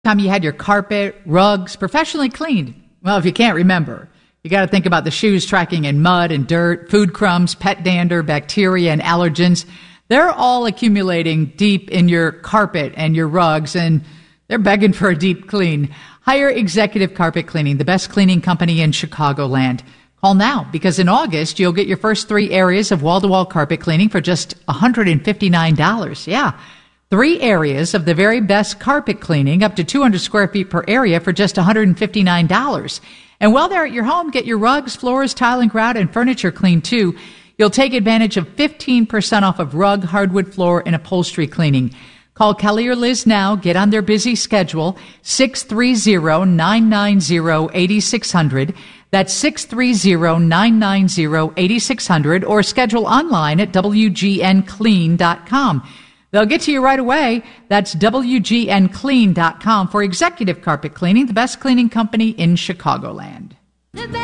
Time you had your carpet, rugs professionally cleaned? Well, if you can't remember, you got to think about the shoes tracking in mud and dirt, food crumbs, pet dander, bacteria, and allergens. They're all accumulating deep in your carpet and your rugs, and they're begging for a deep clean. Hire Executive Carpet Cleaning, the best cleaning company in Chicagoland. Call now, because in August, you'll get your first 3 areas of wall-to-wall carpet cleaning for just $159. Yeah. 3 areas of the very best carpet cleaning, up to 200 square feet per area for just $159. And while they're at your home, get your rugs, floors, tile and grout, and furniture cleaned too. You'll take advantage of 15% off of rug, hardwood floor, and upholstery cleaning. Call Kelly or Liz now. Get on their busy schedule, 630-990-8600. That's 630-990-8600, or schedule online at WGNclean.com. They'll get to you right away. That's WGNclean.com for Executive Carpet Cleaning, the best cleaning company in Chicagoland.